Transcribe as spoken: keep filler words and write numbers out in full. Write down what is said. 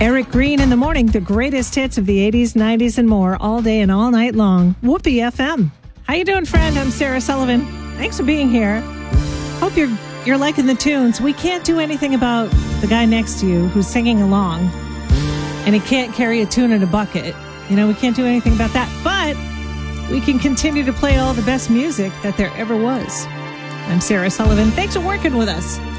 Eric Green in the morning, the greatest hits of the eighties, nineties, and more, all day and all night long. Whoopee F M. How you doing, friend? I'm Sarah Sullivan. Thanks for being here. Hope you're you're liking the tunes. We can't do anything about the guy next to you who's singing along, and he can't carry a tune in a bucket. You know, we can't do anything about that, but we can continue to play all the best music that there ever was. I'm Sarah Sullivan. Thanks for working with us.